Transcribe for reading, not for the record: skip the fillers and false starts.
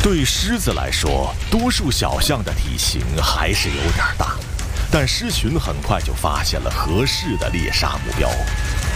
对狮子来说，多数小象的体型还是有点大，但狮群很快就发现了合适的猎杀目标。